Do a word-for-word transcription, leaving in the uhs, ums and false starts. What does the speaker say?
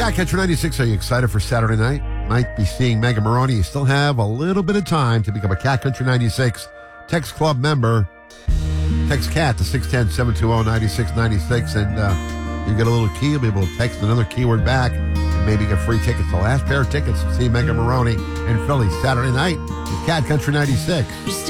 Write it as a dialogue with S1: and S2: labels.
S1: Cat Country ninety-six, are you excited for Saturday night? Might be seeing Megan Maroney. You still have a little bit of time to become a Cat Country ninety-six Text Club member. Text CAT to six one zero, seven two zero, nine six nine six, and uh, you get a little key. You'll be able to text another keyword back and maybe get free tickets. The last pair of tickets to see Megan Maroney in Philly Saturday night with Cat Country ninety-six.